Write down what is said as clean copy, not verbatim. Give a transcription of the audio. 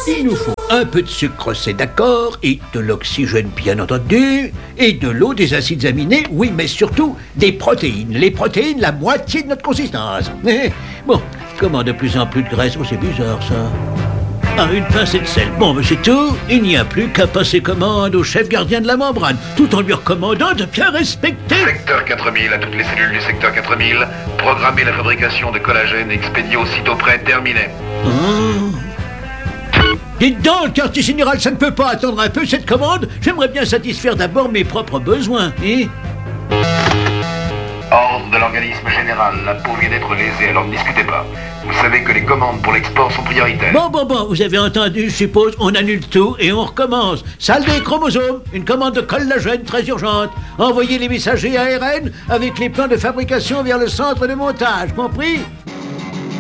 Il nous faut un peu de sucre, c'est d'accord, et de l'oxygène, bien entendu, et de l'eau, des acides aminés, oui, mais surtout des protéines. Les protéines, la moitié de notre consistance. Bon, comment de plus en plus de graisse? Oh, c'est bizarre, ça. Ah, une pincée de sel. Bon, mais c'est tout. Il n'y a plus qu'à passer commande au chef gardien de la membrane, tout en lui recommandant de bien respecter... Secteur 4000, à toutes les cellules du secteur 4000, programmer la fabrication de collagène et expédier aussitôt prêt, terminé. Dites donc, le quartier général, ça ne peut pas attendre un peu cette commande? J'aimerais bien satisfaire d'abord mes propres besoins, hein? Ordre de l'organisme général, la peau vient d'être lésée, alors ne discutez pas. Vous savez que les commandes pour l'export sont prioritaires. Bon, vous avez entendu, je suppose, on annule tout et on recommence. Salle des chromosomes, une commande de collagène très urgente. Envoyez les messagers ARN avec les plans de fabrication vers le centre de montage, compris?